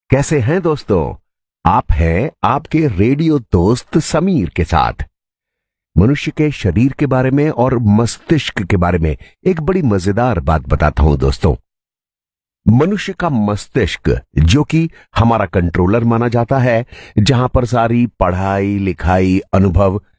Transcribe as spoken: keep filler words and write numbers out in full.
कैसे हैं दोस्तों? आप हैं आपके रेडियो दोस्त समीर के साथ। मनुष्य के शरीर के बारे में और मस्तिष्क के बारे में एक बड़ी मजेदार बात बताता हूं दोस्तों। मनुष्य का मस्तिष्क, जो कि हमारा कंट्रोलर माना जाता है, जहां पर सारी पढ़ाई लिखाई, अनुभव